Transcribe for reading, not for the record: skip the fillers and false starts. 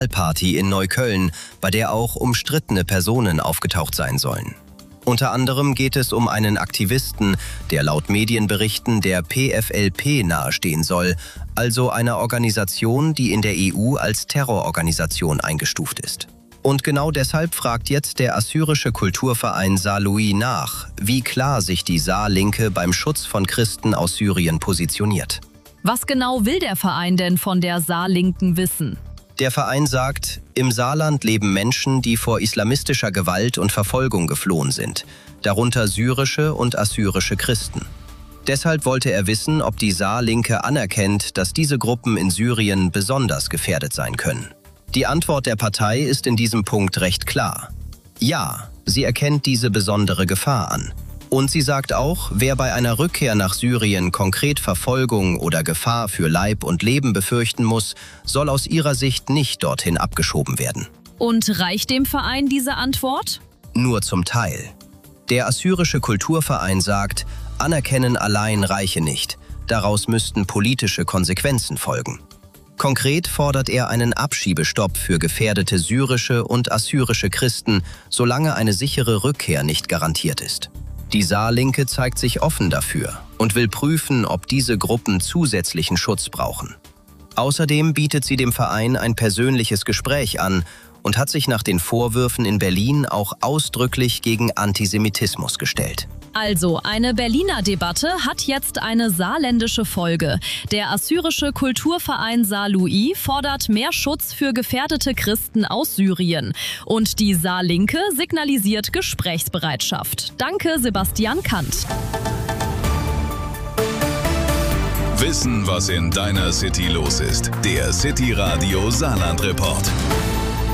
Party in Neukölln, bei der auch umstrittene Personen aufgetaucht sein sollen. Unter anderem geht es um einen Aktivisten, der laut Medienberichten der PFLP nahestehen soll, also einer Organisation, die in der EU als Terrororganisation eingestuft ist. Und genau deshalb fragt jetzt der assyrische Kulturverein Saarlouis nach, wie klar sich die Saarlinke beim Schutz von Christen aus Syrien positioniert. Was genau will der Verein denn von der Saarlinken wissen? Der Verein sagt, im Saarland leben Menschen, die vor islamistischer Gewalt und Verfolgung geflohen sind, darunter syrische und assyrische Christen. Deshalb wollte er wissen, ob die Saarlinke anerkennt, dass diese Gruppen in Syrien besonders gefährdet sein können. Die Antwort der Partei ist in diesem Punkt recht klar. Ja, sie erkennt diese besondere Gefahr an. Und sie sagt auch, wer bei einer Rückkehr nach Syrien konkret Verfolgung oder Gefahr für Leib und Leben befürchten muss, soll aus ihrer Sicht nicht dorthin abgeschoben werden. Und reicht dem Verein diese Antwort? Nur zum Teil. Der assyrische Kulturverein sagt, anerkennen allein reiche nicht. Daraus müssten politische Konsequenzen folgen. Konkret fordert er einen Abschiebestopp für gefährdete syrische und assyrische Christen, solange eine sichere Rückkehr nicht garantiert ist. Die Saarlinke zeigt sich offen dafür und will prüfen, ob diese Gruppen zusätzlichen Schutz brauchen. Außerdem bietet sie dem Verein ein persönliches Gespräch an und hat sich nach den Vorwürfen in Berlin auch ausdrücklich gegen Antisemitismus gestellt. Also, eine Berliner Debatte hat jetzt eine saarländische Folge. Der assyrische Kulturverein Saarlouis fordert mehr Schutz für gefährdete Christen aus Syrien. Und die Saarlinke signalisiert Gesprächsbereitschaft. Danke, Sebastian Kant. Wissen, was in deiner City los ist. Der City Radio Saarland Report.